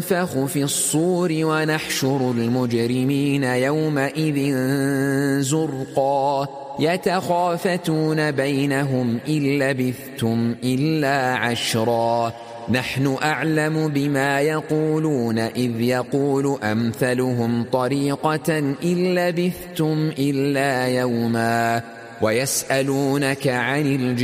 ينفخ في الصور ونحشر المجرمين يومئذ زرقا يتخافتون بينهم إن لبثتم إلا عشرا نحن أعلم بما يقولون إذ يقول أمثلهم طريقة إن لبثتم إلا يوما ويسألونك عن